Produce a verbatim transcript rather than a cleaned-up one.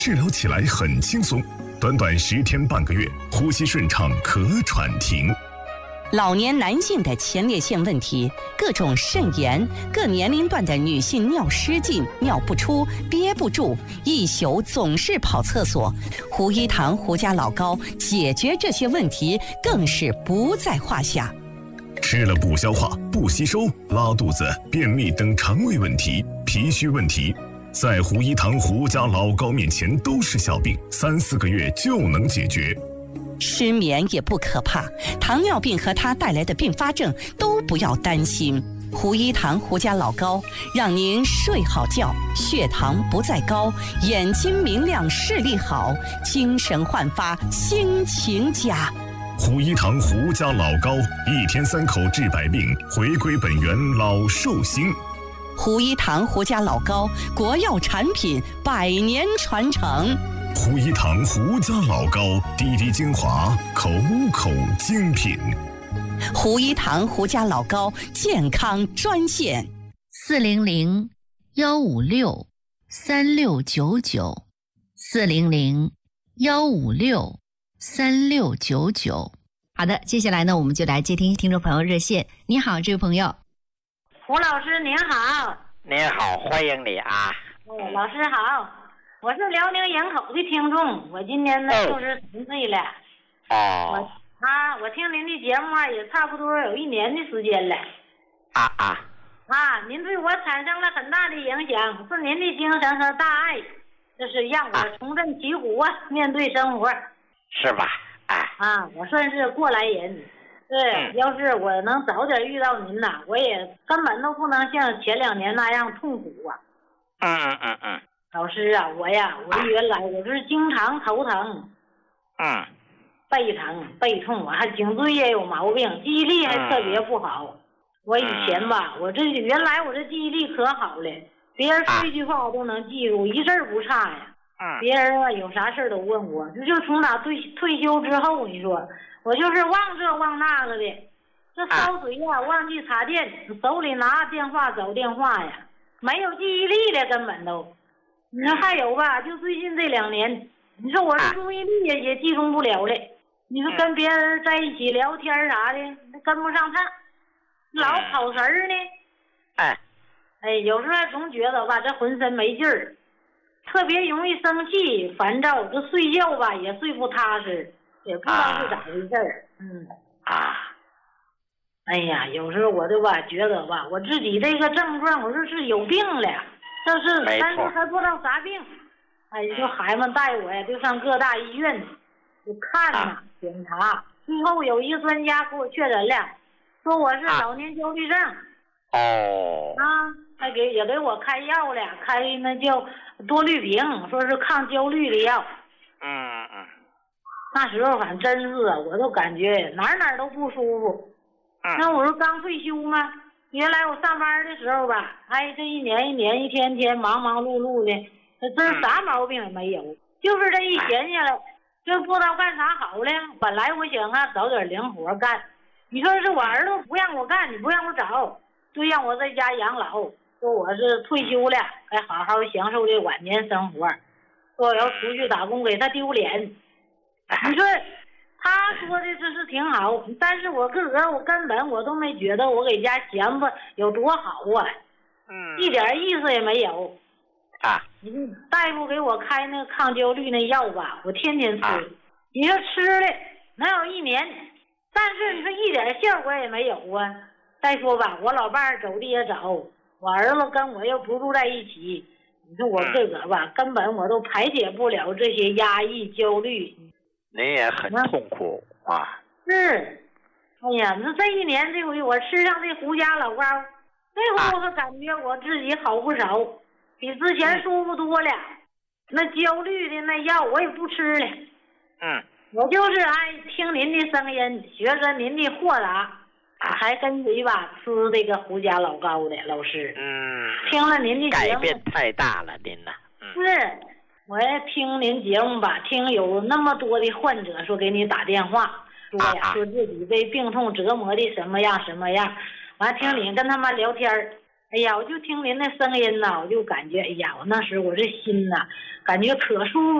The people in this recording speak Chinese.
治疗起来很轻松，短短十天半个月，呼吸顺畅，可喘停。 老年男性的前列腺问题，各种肾炎，各年龄段的女性尿失禁、尿不出、憋不住，一宿总是跑厕所。胡一堂胡家老高解决这些问题更是不在话下。 吃了不消化、不吸收、拉肚子、便秘等肠胃问题、脾虚问题，在胡一堂胡家老高面前都是小病，三四个月就能解决。 失眠也不可怕，糖尿病和它带来的并发症都不要担心。胡一堂胡家老高让您睡好觉，血糖不再高，眼睛明亮，视力好，精神焕发，心情佳。 胡一堂胡家老高，一天三口治百病，回归本源老寿星。 胡一堂胡家老高，国药产品，百年传承。 胡一堂胡家老高，滴滴精华，口口精品。 胡一堂胡家老高健康专线： 四零零幺五六三六九九，四零零幺五六三六九九。好的，接下来呢，我们就来接听听众朋友热线。你好，这位朋友。 胡老师您好。 您好，欢迎你啊。 哦，老师好。我是辽宁营口的听众，我今年呢六十三岁了。 哦。 我啊，我听您的节目啊，也差不多有一年的时间了。 啊啊。 啊，您对我产生了很大的影响，是您的精神和大爱，这是让我重振旗鼓啊，面对生活。 是吧？哎。 啊，我算是过来人。对，嗯、要是我能早点遇到您呐，我也根本都不能像前两年那样痛苦啊。 嗯嗯嗯嗯。 老师啊，我呀，我原来我是经常头疼， 嗯， 背疼、背痛，我还颈椎也有毛病，记忆力还特别不好。嗯、我以前吧，我这原来我这记忆力可好了，别人说一句话我都能记住，一字不差呀。 嗯， 别人啊有啥事都问我，就就从哪退退休之后，你说我就是忘这忘那个的，这烧水呀、啊、忘记插电，手里拿电话找电话呀，没有记忆力了，根本都。你说还有吧？就最近这两年，你说我这注意力也也集中不了了。你说跟别人在一起聊天啥的，跟不上趟，老跑神儿呢。 哎， 哎，有时候还总觉得吧，这浑身没劲儿，特别容易生气、烦躁。这睡觉吧也睡不踏实，也不知道是咋回事儿。嗯啊， 哎呀，有时候我就吧觉得吧，我自己这个症状，我说是有病了。但是，但是还不知道啥病，哎，就孩子们带我呀，就上各大医院，就看呐、啊、检查。最后有一个专家给我确诊了，说我是老年焦虑症。 哦。 啊，还给也给我开药了，开那叫多氯平，说是抗焦虑的药。 嗯嗯。 那时候反正真是啊，我都感觉哪哪都不舒服。 嗯。 那我说刚退休嘛。原来我上班的时候吧，哎，这一年一年一天天忙忙碌碌的，真啥毛病也没有，就是这一闲下来，就不知道干啥好了。本来我想啊找点零活干，你说是我儿子不让我干，你不让我找，就让我在家养老，说我是退休了，该好好享受这晚年生活，说我要出去打工给他丢脸。你说他说的这是挺好，但是我自个儿我根本我都没觉得我给家闲吧有多好啊， 嗯， 一点意思也没有。 啊， 大夫给我开那个抗焦虑那药吧，我天天吃， 啊、 你说吃了能有一年，但是你说一点效果也没有啊。再说吧，我老伴儿走的也早，我儿子跟我又不住在一起，你说我自个儿吧，根本我都排解不了这些压抑焦虑。 您也很痛苦啊！ 是，哎呀，那这一年这回我吃上这胡家老高，这回我可感觉我自己好不少，比之前舒服多了。那焦虑的那药我也不吃了， 嗯， 我就是爱听您的声音，学着您的豁达，还跟随吧吃这个胡家老高的老师。 嗯， 听了您的节目， 改变太大了，您呐。嗯、 是。我也听您节目吧，听有那么多的患者说给你打电话，说呀，说自己被病痛折磨的什么样什么样，完听你跟他们聊天， 哎呀，我就听您的声音呐，我就感觉，哎呀，我那时我这心呐，感觉可舒服。